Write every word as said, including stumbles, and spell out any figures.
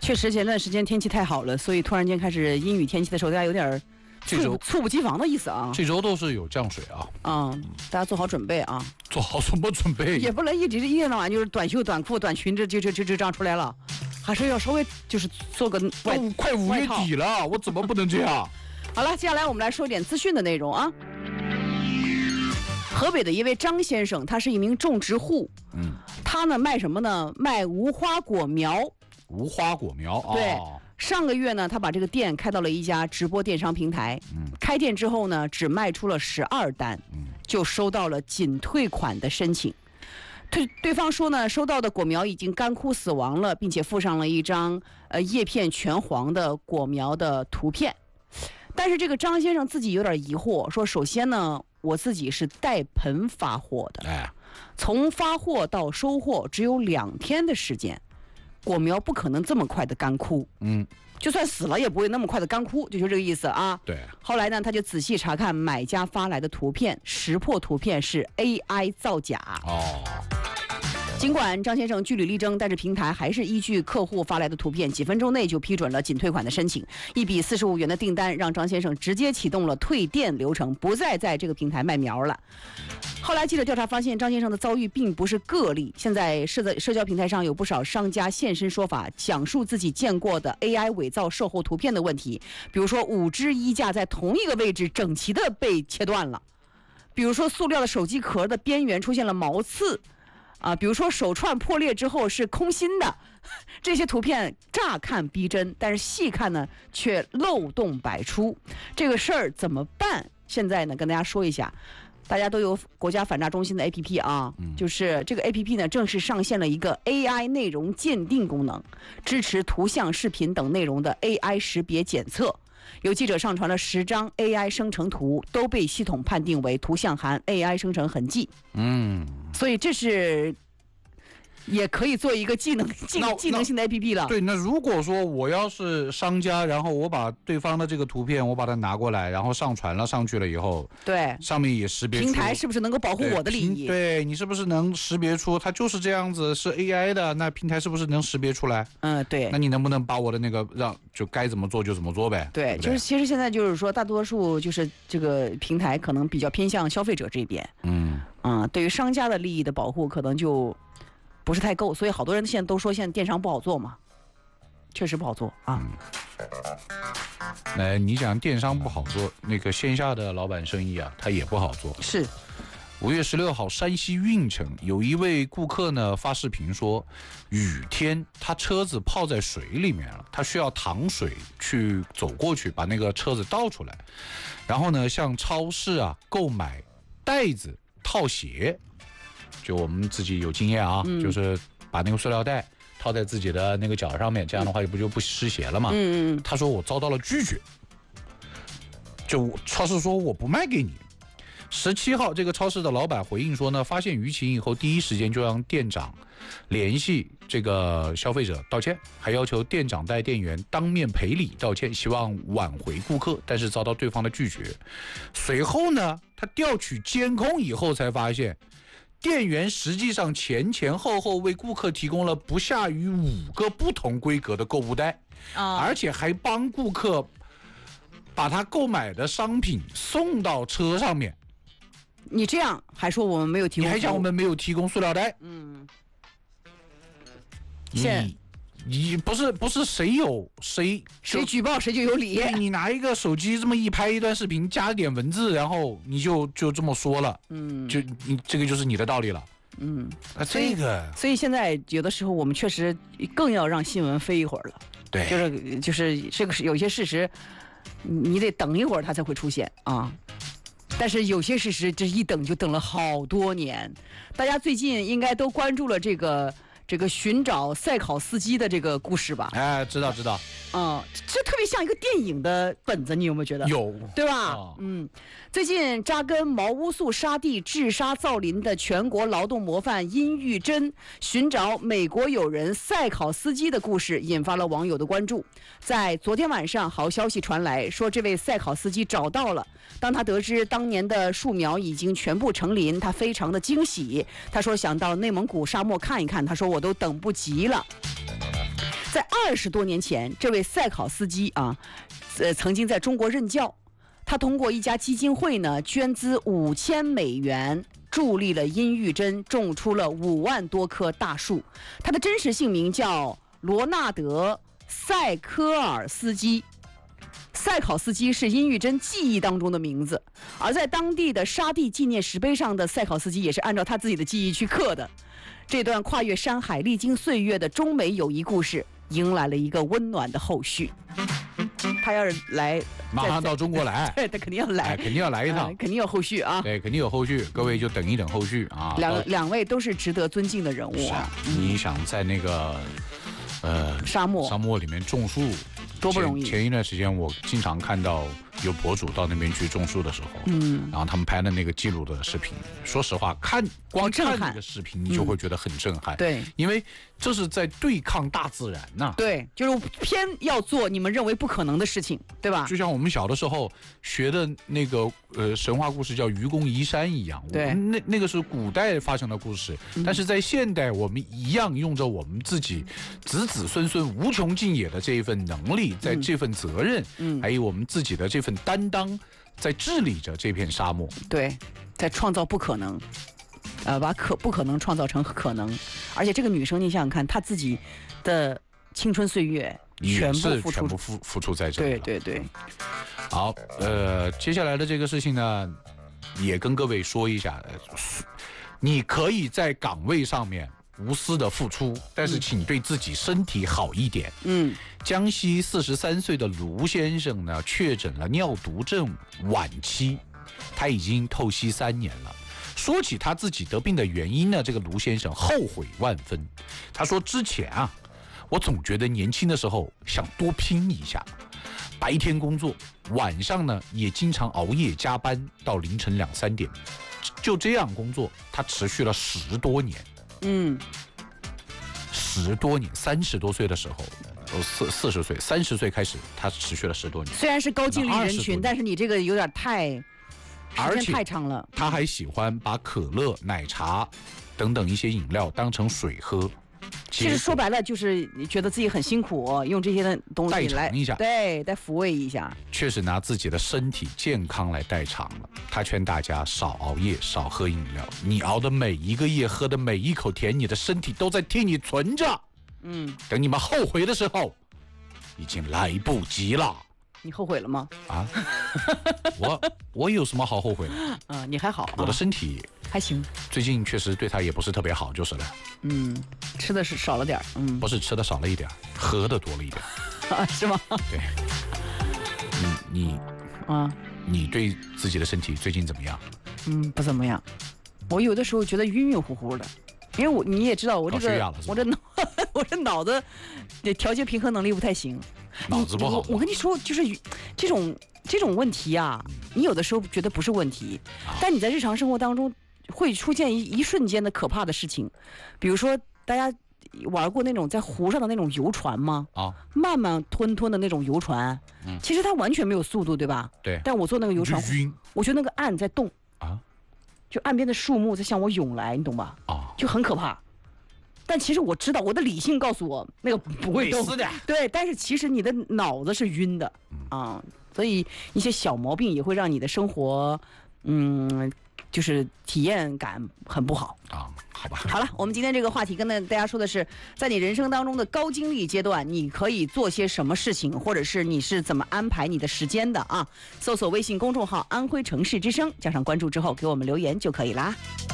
确实前段时间天气太好了，所以突然间开始阴雨天气的时候，大家有点猝猝不及防的意思啊。 这周都是有降水啊。 嗯，大家做好准备啊。 做好什么准备？ 也不能一直一天到晚就是短袖、短裤、短裙子就就就就这样出来了，还是要稍微就是做个外。 快五月底了，我怎么不能这样？ 好了，接下来我们来说一点资讯的内容啊。河北的一位张先生，他是一名种植户，嗯，他呢卖什么呢？卖无花果苗。 无花果苗啊。 对。哦，上个月呢，他把这个店开到了一家直播电商平台。嗯，开店之后呢，只卖出了十二单，嗯，就收到了仅退款的申请。对对方说呢，收到的果苗已经干枯死亡了，并且附上了一张呃叶片全黄的果苗的图片。但是这个张先生自己有点疑惑，说首先呢，我自己是带盆发货的，哎，从发货到收货只有两天的时间。果苗不可能这么快的干枯，嗯，就算死了也不会那么快的干枯，就是这个意思啊。 对。 后来呢，他就仔细查看买家发来的图片，识破图片是 A I 造假。哦。尽管张先生据理力争，但是平台还是依据客户发来的图片，几分钟内就批准了仅退款的申请。一笔四十五元的订单让张先生直接启动了退店流程，不再在这个平台卖苗了。后来记者调查发现，张先生的遭遇并不是个例，现在社在社交平台上有不少商家现身说法，讲述自己见过的 A I 伪造售后图片的问题。比如说五只衣架在同一个位置整齐的被切断了，比如说塑料的手机壳的边缘出现了毛刺啊，比如说手串破裂之后是空心的，这些图片乍看逼真，但是细看呢却漏洞百出。这个事儿怎么办？现在呢跟大家说一下，大家都有国家反诈中心的 A P P 啊，嗯、就是这个 A P P 呢正式上线了一个 A I 内容鉴定功能，支持图像、视频等内容的 A I 识别检测。有记者上传了十张 A I 生成图，都被系统判定为图像含 A I 生成痕迹。嗯，所以这是也可以做一个技能技技能性的 A P P 了。 对，那如果说我要是商家，然后我把对方的这个图片我把它拿过来，然后上传了上去了以后， 对， 上面也识别出平台是不是能够保护我的利益？ 对，对你是不是能识别出它就是这样子是 A I 的？那平台是不是能识别出来？ 嗯，对。 那你能不能把我的那个让就该怎么做就怎么做呗？ 对， 对对就是其实现在就是说，大多数就是这个平台可能比较偏向消费者这边。嗯嗯，对于商家的利益的保护可能就不是太够，所以好多人现在都说现在电商不好做嘛，确实不好做啊。 那、嗯、你讲电商不好做，那个线下的老板生意啊，他也不好做。 是。 五月十六号，山西运城有一位顾客呢发视频说，雨天他车子泡在水里面了，他需要淌水去走过去把那个车子倒出来，然后呢向超市啊购买袋子套鞋。就我们自己有经验啊、嗯，就是把那个塑料袋套在自己的那个脚上面，这样的话不就不湿鞋了嘛。嗯嗯。他说我遭到了拒绝，就超市说我不卖给你。十七号，这个超市的老板回应说呢，发现舆情以后，第一时间就让店长联系这个消费者道歉，还要求店长带店员当面赔礼道歉，希望挽回顾客，但是遭到对方的拒绝。随后呢，他调取监控以后才发现，店员实际上前前后后为顾客提供了不下于五个不同规格的购物袋，啊、而且还帮顾客把他购买的商品送到车上面。 你这样还说我们没有提供， 你还讲我们没有提供塑料袋？嗯，你你不是不是谁有谁谁举报谁就有理。 你拿一个手机这么一拍一段视频，加点文字，然后你就就这么说了，嗯，就你这个就是你的道理了。嗯，啊，这个， 所以现在有的时候我们确实更要让新闻飞一会儿了。 对， 就是就是这个是有些事实，你得等一会儿它才会出现啊。但是有些事实这一等就等了好多年，大家最近应该都关注了这个这个寻找赛考司机的这个故事吧？ 哎，知道知道。 嗯，这特别像一个电影的本子，你有没有觉得？ 有， 对吧？哦、嗯，最近扎根茅屋宿沙地、治沙造林的全国劳动模范殷玉珍寻找美国友人赛考司机的故事，引发了网友的关注。在昨天晚上，好消息传来，说这位赛考司机找到了。当他得知当年的树苗已经全部成林，他非常的惊喜。他说想到内蒙古沙漠看一看，他说我都等不及了。 在二十多年前，这位赛考斯基啊，呃，曾经在中国任教。他通过一家基金会呢，捐资五千美元，助力了殷玉珍种出了五万多棵大树。他的真实姓名叫罗纳德·塞科尔斯基。赛考斯基是殷玉珍记忆当中的名字，而在当地的沙地纪念石碑上的赛考斯基也是按照他自己的记忆去刻的。这段跨越山海、历经岁月的中美友谊故事，迎来了一个温暖的后续。他要是来， 马上到中国来， 对，他肯定要来， 哎，肯定要来一趟， 呃，肯定有后续啊。 对，肯定有后续，各位就等一等后续啊。 两两位都是值得尊敬的人物啊。你想在那个呃沙漠沙漠里面种树， 多不容易。 前, 前一段时间我经常看到有博主到那边去种树的时候， 嗯， 然后他们拍的那个记录的视频，说实话，看光看那个视频，你就会觉得很震撼。 嗯、对， 因为这是在对抗大自然呐、啊。 对，就是偏要做你们认为不可能的事情，对吧？ 就像我们小的时候学的那个呃神话故事叫愚公移山一样， 对， 那那个是古代发生的故事，嗯、但是在现代我们一样用着我们自己子子孙孙无穷尽野的这一份能力，在这份责任，嗯，还有我们自己的这份担当，在治理着这片沙漠。 对，在创造不可能。呃，把可不可能创造成可能，而且这个女生，你想想看，她自己的青春岁月全部付出， 全部付付出在这里。 对对对。 好，呃，接下来的这个事情呢，也跟各位说一下，你可以在岗位上面无私的付出，但是请对自己身体好一点。嗯。江西四十三岁的卢先生呢，确诊了尿毒症晚期，他已经透析三年了。说起他自己得病的原因呢，这个卢先生后悔万分。他说之前啊，我总觉得年轻的时候想多拼一下，白天工作，晚上呢也经常熬夜加班到凌晨两三点，就这样工作，他持续了十多年。嗯，十多年，三十多岁的时候，四四十岁，三十岁开始，他持续了十多年。 虽然是高净利人群，但是你这个有点太。时间太长了， 他还喜欢把可乐、奶茶等等一些饮料当成水喝。 其实说白了就是觉得自己很辛苦，用这些的东西来代偿一下， 对，再抚慰一下。 确实拿自己的身体健康来代偿了。他劝大家少熬夜，少喝饮料。你熬的每一个夜，喝的每一口甜，你的身体都在替你存着。嗯，等你们后悔的时候，已经来不及了。 你后悔了吗？ 啊，我我有什么好后悔的？ 啊、呃，你还好、啊， 我的身体还行。 最近确实对他也不是特别好，就是了。 嗯，吃的是少了点嗯， 不是吃的少了一点，喝的多了一点。 啊，是吗？ 对。你你啊， 你对自己的身体最近怎么样？ 嗯，不怎么样。我有的时候觉得晕晕乎乎的，因为我你也知道我这个我这脑我这脑子调节平衡能力不太行。 脑子不好我, 我跟你说，就是这种这种问题啊，你有的时候觉得不是问题，啊、但你在日常生活当中会出现一一瞬间的可怕的事情，比如说大家玩过那种在湖上的那种游船吗？啊，慢慢吞吞的那种游船，嗯，其实它完全没有速度，对吧？ 对。 但我坐那个游船，我觉得那个岸在动啊，就岸边的树木在向我涌来，你懂吧？啊，就很可怕。但其实我知道，我的理性告诉我那个不会动的， 对。但是其实你的脑子是晕的啊、嗯，所以一些小毛病也会让你的生活，嗯，就是体验感很不好啊。好吧。 好了，我们今天这个话题跟大家说的是，在你人生当中的高精力阶段，你可以做些什么事情，或者是你是怎么安排你的时间的啊？搜索微信公众号“安徽城市之声”，加上关注之后给我们留言就可以啦。